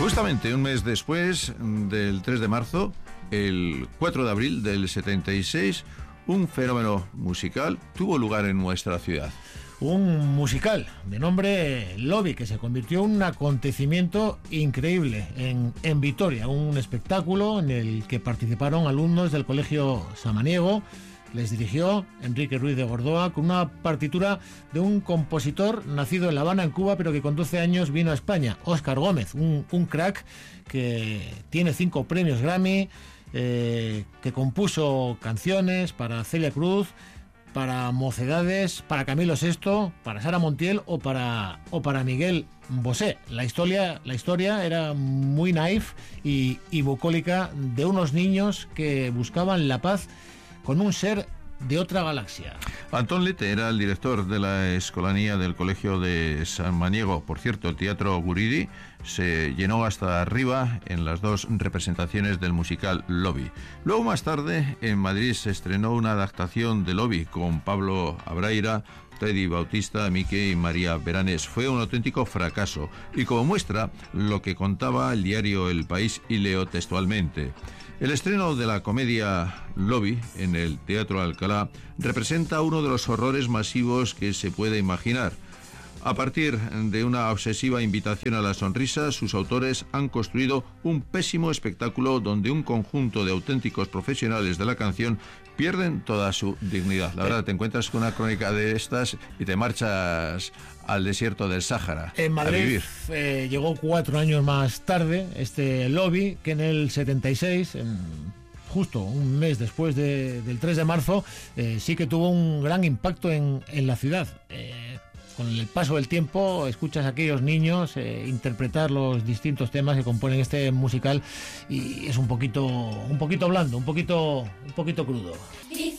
Justamente un mes después del 3 de marzo, el 4 de abril del 76, un fenómeno musical tuvo lugar en nuestra ciudad. Un musical de nombre Lobby, que se convirtió en un acontecimiento increíble en Vitoria, un espectáculo en el que participaron alumnos del Colegio Samaniego. Les dirigió Enrique Ruiz de Gordoa con una partitura de un compositor nacido en La Habana, en Cuba, pero que con 12 años vino a España, Óscar Gómez, un crack que tiene 5 premios Grammy, que compuso canciones para Celia Cruz, para Mocedades, para Camilo VI, para Sara Montiel o para Miguel Bosé. La historia era muy naif y bucólica, de unos niños que buscaban la paz con un ser de otra galaxia. Antón Lete era el director de la escolanía del Colegio de Samaniego. Por cierto, el Teatro Guridi se llenó hasta arriba en las 2 representaciones del musical Lobby. Luego, más tarde, en Madrid se estrenó una adaptación de Lobby con Pablo Abraira, Teddy Bautista, Mique y María Beranes. Fue un auténtico fracaso y como muestra lo que contaba el diario El País, y leo textualmente: el estreno de la comedia Lobby en el Teatro Alcalá representa uno de los horrores masivos que se puede imaginar. A partir de una obsesiva invitación a la sonrisa, sus autores han construido un pésimo espectáculo donde un conjunto de auténticos profesionales de la canción pierden toda su dignidad. La verdad, te encuentras con una crónica de estas y te marchas al desierto del Sáhara en Madrid, a vivir. Llegó 4 años más tarde este Lobby, que en el 76, justo un mes después del 3 de marzo, sí que tuvo un gran impacto en la ciudad. Con el paso del tiempo escuchas a aquellos niños interpretar los distintos temas que componen este musical y es un poquito blando, un poquito crudo.